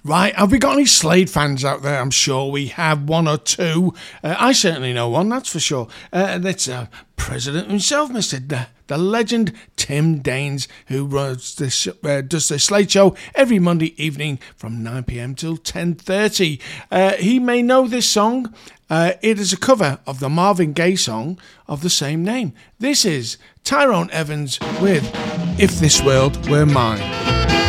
Right, have we got any Slade fans out there? I'm sure we have one or two. I certainly know one, that's for sure. That's President himself, the legend Tim Daines, who does the Slade Show every Monday evening from 9 p.m. till 10:30. He may know this song. It is a cover of the Marvin Gaye song of the same name. This is Tyrone Evans with If This World Were Mine.